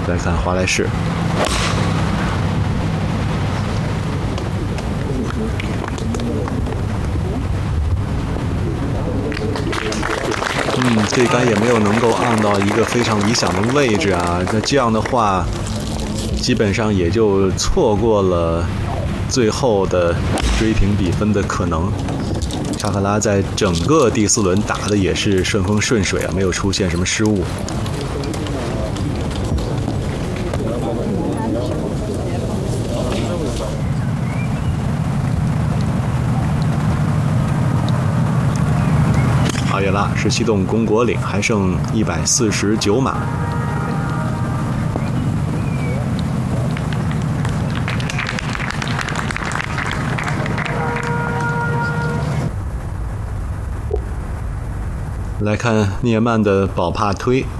再看华莱士。这杆也没有能够按到一个非常理想的位置啊，那这样的话，基本上也就错过了最后的追平比分的可能。查克拉在整个第4轮打的也是顺风顺水啊，没有出现什么失误。阿约拉是西洞公国岭，还剩149码。来看涅曼的宝帕推，